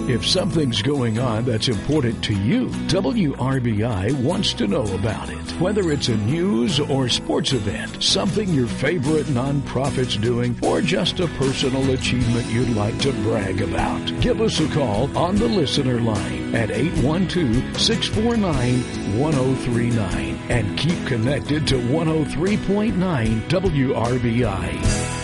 If something's going on that's important to you, WRBI wants to know about it. Whether it's a news or sports event, something your favorite nonprofit's doing, or just a personal achievement you'd like to brag about. Give us a call on the listener line at 812-649-1039 and keep connected to 103.9 WRBI.